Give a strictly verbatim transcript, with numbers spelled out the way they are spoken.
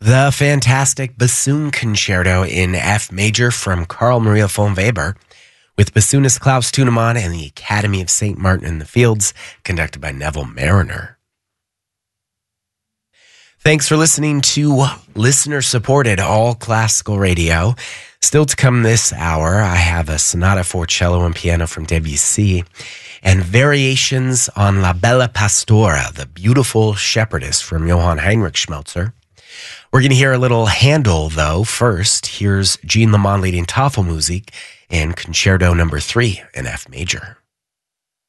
The fantastic bassoon concerto in F major from Carl Maria von Weber, with bassoonist Klaus Tunemann and the Academy of Saint Martin in the Fields, conducted by Neville Mariner. Thanks for listening to listener-supported All Classical Radio. Still to come this hour, I have a sonata for cello and piano from Debussy, and variations on La Bella Pastora, the beautiful shepherdess from Johann Heinrich Schmelzer. We're going to hear a little Handel, though. First, here's Jean Lamont leading Tafelmusik and Concerto Number Three in F major.